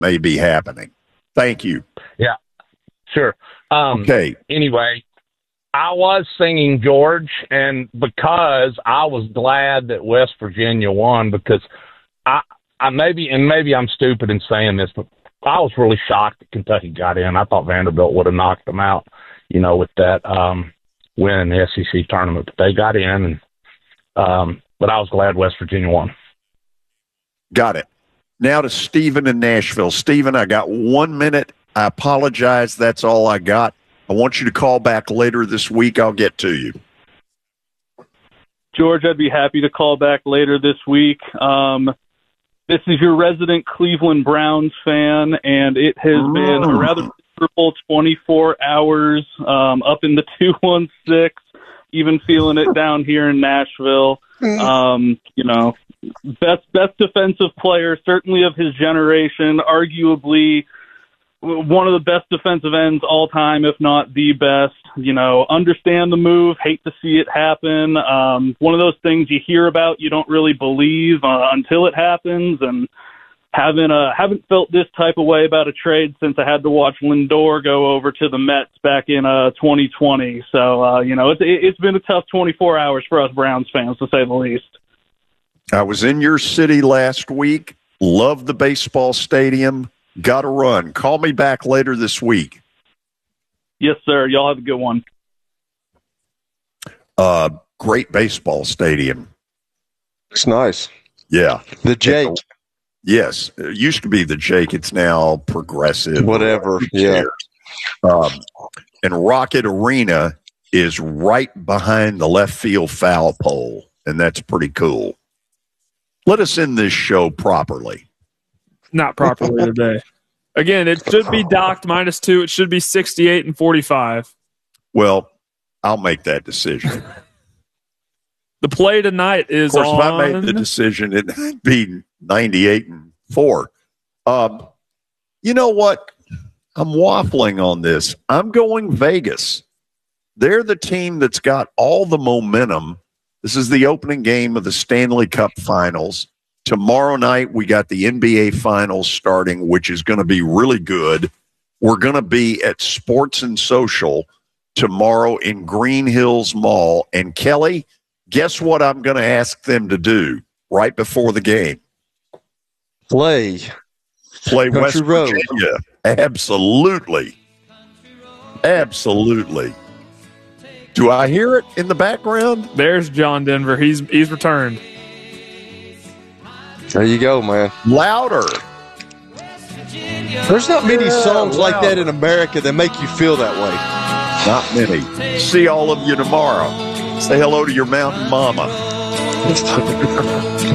may be happening. Thank you. Yeah, sure. Okay. Anyway, I was singing George, and because I was glad that West Virginia won, because I maybe I'm stupid in saying this, but I was really shocked that Kentucky got in. I thought Vanderbilt would have knocked them out, with that win in the SEC tournament. But they got in, but I was glad West Virginia won. Got it. Now to Stephen in Nashville. Stephen, I got 1 minute. I apologize. That's all I got. I want you to call back later this week. I'll get to you. George, I'd be happy to call back later this week. This is your resident Cleveland Browns fan, and it has been a rather miserable 24 hours up in the 216, even feeling it down here in Nashville. Best defensive player, certainly of his generation, arguably one of the best defensive ends all time, if not the best. Understand the move, hate to see it happen. One of those things you hear about, you don't really believe until it happens, and haven't felt this type of way about a trade since I had to watch Lindor go over to the Mets back in 2020. So, it's been a tough 24 hours for us Browns fans, to say the least. I was in your city last week. Love the baseball stadium. Got to run. Call me back later this week. Yes, sir. Y'all have a good one. Great baseball stadium. It's nice. Yeah. The Jake. Yes. It used to be the Jake. It's now Progressive. Whatever. Yeah. And Rocket Arena is right behind the left field foul pole, and that's pretty cool. Let us end this show properly. Not properly today. Again, it should be docked -2. It should be 68 and 45. Well, I'll make that decision. The play tonight is of course, on. if I made the decision, it'd be 98 and 4. You know what? I'm waffling on this. I'm going Vegas. They're the team that's got all the momentum. This is the opening game of the Stanley Cup Finals. Tomorrow night, we got the NBA Finals starting, which is going to be really good. We're going to be at Sports and Social tomorrow in Green Hills Mall. And, Kelly, guess what I'm going to ask them to do right before the game? Play West Virginia. Absolutely. Absolutely. Do I hear it in the background? There's John Denver. He's returned. There you go, man. Louder. There's not many songs like that in America that make you feel that way. Not many. See all of you tomorrow. Say hello to your mountain mama.